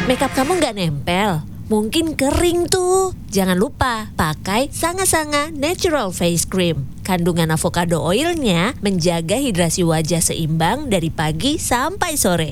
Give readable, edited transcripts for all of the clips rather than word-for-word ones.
Makeup kamu nggak nempel? Mungkin kering tuh. Jangan lupa pakai Sanga-Sanga Natural Face Cream. Kandungan avocado oilnya menjaga hidrasi wajah seimbang dari pagi sampai sore.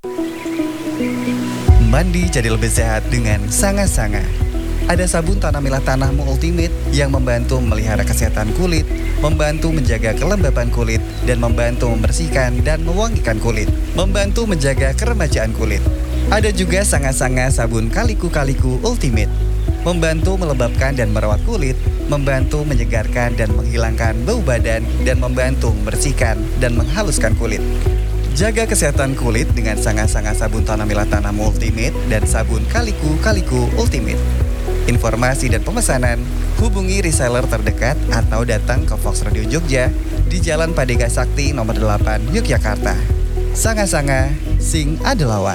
Mandi jadi lebih sehat dengan Sanga-Sanga. Ada sabun tanah milah tanahmu Ultimate yang membantu memelihara kesehatan kulit, membantu menjaga kelembapan kulit, dan membantu membersihkan dan mewangikan kulit, membantu menjaga keremajaan kulit. Ada juga Sanga-Sanga sabun Kaliku-Kaliku Ultimate, membantu melembabkan dan merawat kulit, membantu menyegarkan dan menghilangkan bau badan, dan membantu membersihkan dan menghaluskan kulit. Jaga kesehatan kulit dengan Sanga-Sanga sabun tanah milah tanah Ultimate dan sabun Kaliku-Kaliku Ultimate. Informasi dan pemesanan, hubungi reseller terdekat atau datang ke Fox Radio Jogja di Jalan Padega Sakti nomor 8 Yogyakarta. Sanga-Sanga, sing adelawan.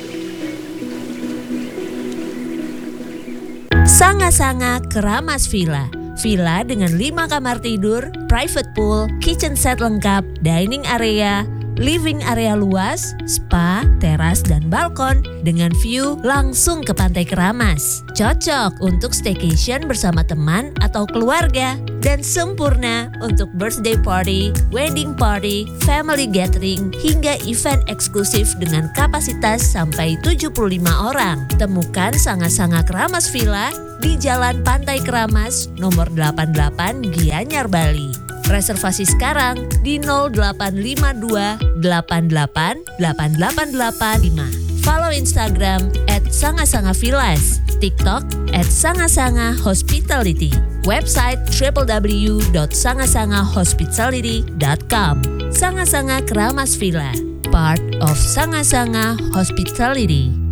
Sanga-Sanga Keramas Villa. Villa dengan 5 kamar tidur, private pool, kitchen set lengkap, dining area, living area luas, spa, teras, dan balkon dengan view langsung ke Pantai Keramas. Cocok untuk staycation bersama teman atau keluarga dan sempurna untuk birthday party, wedding party, family gathering, hingga event eksklusif dengan kapasitas sampai 75 orang. Temukan Sanga-Sanga Keramas Villa di Jalan Pantai Keramas nomor 88 Gianyar, Bali. Reservasi sekarang di 0852 88 8885. Follow Instagram @sangasangavillas, TikTok @sangasangahospitality, website www.sangasangahospitality.com. Sanga-Sanga Keramas Villa, part of Sanga-Sanga Hospitality.